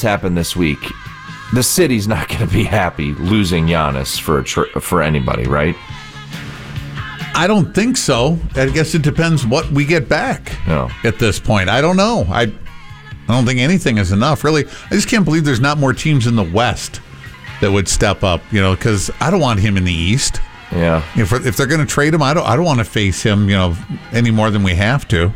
happened this week, the city's not going to be happy losing Giannis for anybody, right? I don't think so. I guess it depends what we get back at this point. I don't know. I don't think anything is enough, really. I just can't believe there's not more teams in the West that would step up, because I don't want him in the East. Yeah. If they're going to trade him, I don't want to face him, any more than we have to.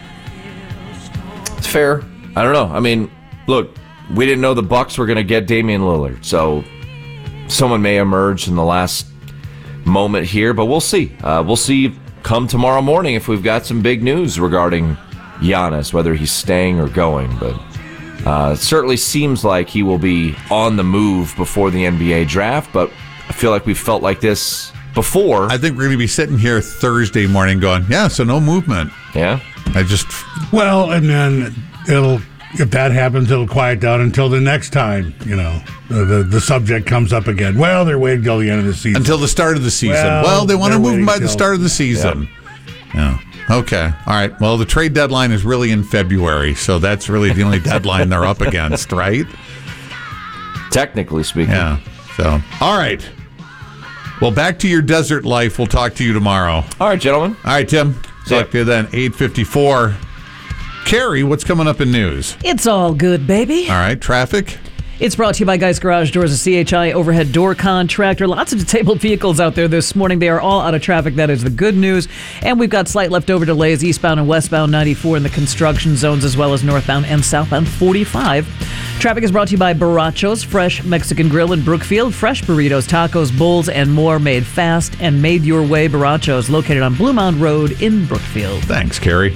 It's fair. I don't know. I mean, look, we didn't know the Bucks were going to get Damian Lillard, so someone may emerge in the last moment here, but we'll see. We'll see come tomorrow morning if we've got some big news regarding Giannis, whether he's staying or going. But it certainly seems like he will be on the move before the NBA draft, but I feel like we've felt like this before. I think we're going to be sitting here Thursday morning going, so no movement. Yeah. Well, and then if that happens, it'll quiet down until the next time, the subject comes up again. Well, they're waiting till the end of the season. Until the start of the season. Well, they want to move him by the start of the season. Yeah. Okay. All right. Well, the trade deadline is really in February, so that's really the only deadline they're up against, right? Technically speaking. Yeah. So, all right. Well, back to your desert life. We'll talk to you tomorrow. All right, gentlemen. All right, Tim. Talk to you then. 8:54. Carrie, what's coming up in news? It's all good, baby. All right. Traffic? It's brought to you by Geist Garage Doors, a CHI overhead door contractor. Lots of disabled vehicles out there this morning. They are all out of traffic. That is the good news. And we've got slight leftover delays eastbound and westbound 94 in the construction zones, as well as northbound and southbound 45. Traffic is brought to you by Barachos, fresh Mexican grill in Brookfield. Fresh burritos, tacos, bowls, and more made fast and made your way. Barachos, located on Blue Mound Road in Brookfield. Thanks, Carrie.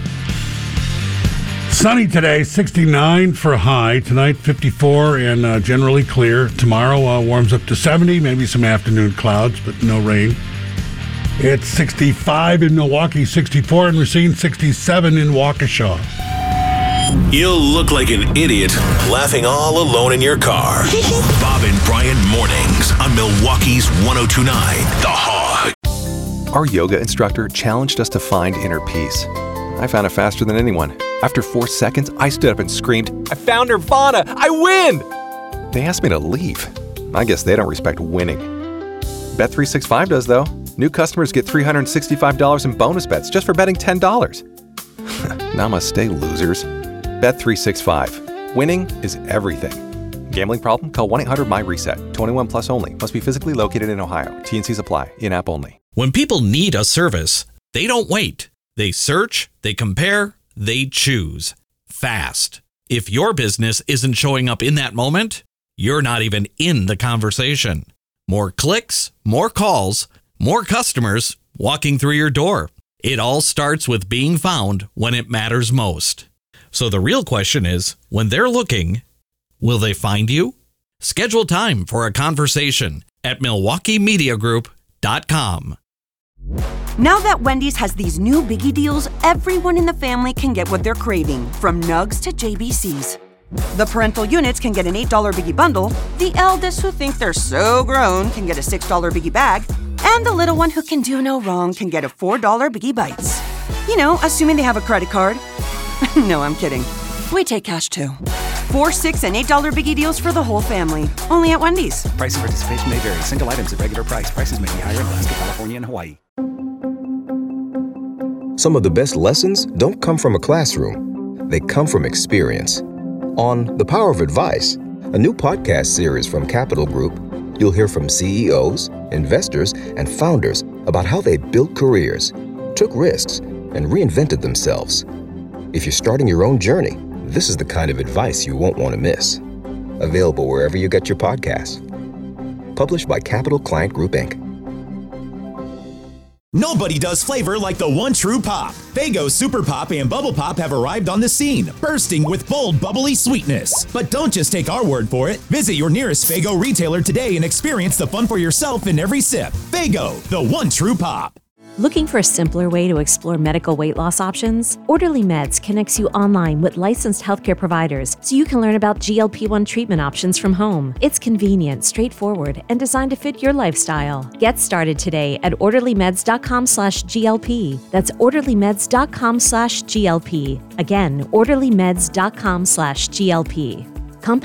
Sunny today, 69 for a high. Tonight, 54 and generally clear. Tomorrow warms up to 70, maybe some afternoon clouds, but no rain. It's 65 in Milwaukee, 64 in Racine, 67 in Waukesha. You'll look like an idiot laughing all alone in your car. Bob and Brian mornings on Milwaukee's 102.9 The Hog. Our yoga instructor challenged us to find inner peace. I found it faster than anyone. After 4 seconds, I stood up and screamed, "I found Nirvana! I win!" They asked me to leave. I guess they don't respect winning. Bet365 does, though. New customers get $365 in bonus bets just for betting $10. Namaste, losers. Bet365. Winning is everything. Gambling problem? Call 1-800-MY-RESET. 21 plus only. Must be physically located in Ohio. T&Cs apply. In-app only. When people need a service, they don't wait. They search, they compare, they choose. Fast. If your business isn't showing up in that moment, you're not even in the conversation. More clicks, more calls, more customers walking through your door. It all starts with being found when it matters most. So the real question is, when they're looking, will they find you? Schedule time for a conversation at MilwaukeeMediaGroup.com. Now that Wendy's has these new biggie deals, everyone in the family can get what they're craving, from nugs to JBCs. The parental units can get an $8 biggie bundle, the eldest who think they're so grown can get a $6 biggie bag, and the little one who can do no wrong can get a $4 biggie bites. Assuming they have a credit card. No, I'm kidding. We take cash too. 4, 6, and $8 biggie deals for the whole family. Only at Wendy's. Price and participation may vary. Single items at regular price. Prices may be higher in Alaska, California, and Hawaii. Some of the best lessons don't come from a classroom. They come from experience. On The Power of Advice, a new podcast series from Capital Group, you'll hear from CEOs, investors, and founders about how they built careers, took risks, and reinvented themselves. If you're starting your own journey, this is the kind of advice you won't want to miss. Available wherever you get your podcasts. Published by Capital Client Group, Inc. Nobody does flavor like the one true pop. Faygo Super Pop and Bubble Pop have arrived on the scene, bursting with bold, bubbly sweetness. But don't just take our word for it. Visit your nearest Faygo retailer today and experience the fun for yourself in every sip. Faygo, the one true pop. Looking for a simpler way to explore medical weight loss options? Orderly Meds connects you online with licensed healthcare providers so you can learn about GLP-1 treatment options from home. It's convenient, straightforward, and designed to fit your lifestyle. Get started today at orderlymeds.com/GLP. That's orderlymeds.com/GLP. Again, orderlymeds.com/GLP.